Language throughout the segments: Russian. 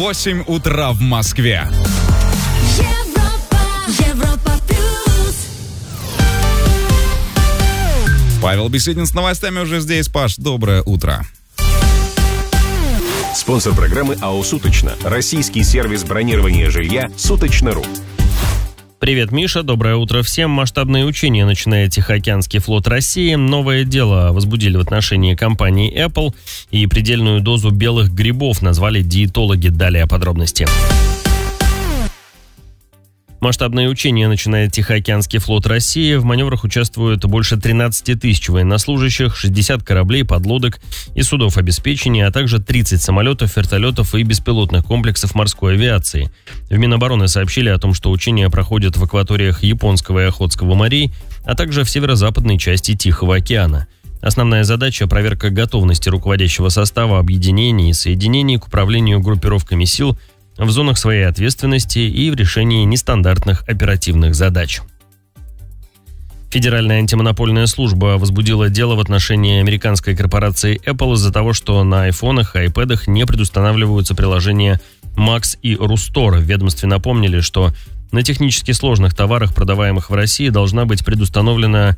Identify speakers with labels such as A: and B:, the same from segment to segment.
A: 8 утра в Москве.
B: Европа плюс.
A: Павел Беседин с новостями уже здесь. Паш, доброе утро.
C: Спонсор программы АО «Суточно». Российский сервис бронирования жилья «Суточно.ру».
D: Привет, Миша, доброе утро всем. Масштабные учения начинает Тихоокеанский флот России. Новое дело возбудили в отношении компании Apple и предельную дозу белых грибов назвали диетологи. Далее подробности. Масштабные учения начинает Тихоокеанский флот России. В маневрах участвуют больше 13 тысяч военнослужащих, 60 кораблей, подлодок и судов обеспечения, а также 30 самолетов, вертолетов и беспилотных комплексов морской авиации. В Минобороны сообщили о том, что учения проходят в акваториях Японского и Охотского морей, а также в северо-западной части Тихого океана. Основная задача – проверка готовности руководящего состава объединений и соединений к управлению группировками сил в зонах своей ответственности и в решении нестандартных оперативных задач. Федеральная антимонопольная служба возбудила дело в отношении американской корпорации Apple из-за того, что на айфонах и айпэдах не предустанавливаются приложения Max и Rustore. В ведомстве напомнили, что на технически сложных товарах, продаваемых в России, должна быть предустановлена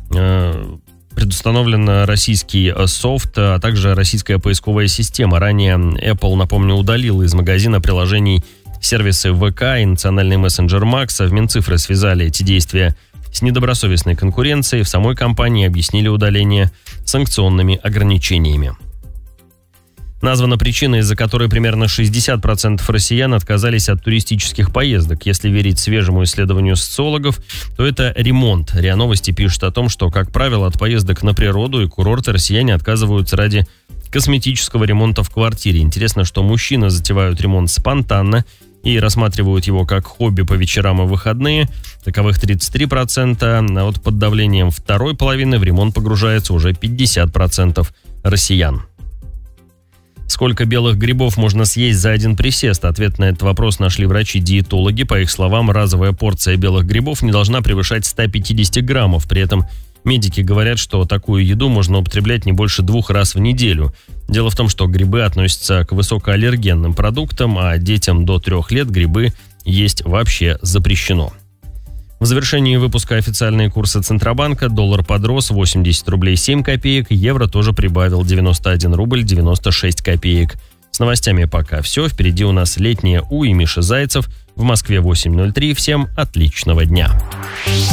D: российский софт, а также российская поисковая система. Ранее Apple, напомню, удалила из магазина приложений сервисы ВК и национальный мессенджер Max. В Минцифры связали эти действия с недобросовестной конкуренцией. В самой компании объяснили удаление санкционными ограничениями. Названа причина, из-за которой примерно 60% россиян отказались от туристических поездок. Если верить свежему исследованию социологов, то это ремонт. РИА Новости пишет о том, что, как правило, от поездок на природу и курорты россияне отказываются ради косметического ремонта в квартире. Интересно, что мужчины затевают ремонт спонтанно и рассматривают его как хобби по вечерам и выходные. Таковых 33%, а вот под давлением второй половины в ремонт погружается уже 50% россиян. Сколько белых грибов можно съесть за один присест? Ответ на этот вопрос нашли врачи-диетологи. По их словам, разовая порция белых грибов не должна превышать 150 граммов. При этом медики говорят, что такую еду можно употреблять не больше 2 раз в неделю. Дело в том, что грибы относятся к высокоаллергенным продуктам, а детям до 3 лет грибы есть вообще запрещено. В завершении выпуска официальные курсы Центробанка. Доллар подрос 80 рублей 7 копеек, евро тоже прибавил 91 рубль 96 копеек. С новостями пока все. Впереди у нас летнее У и Миша Зайцев. В Москве 8:03. Всем отличного дня.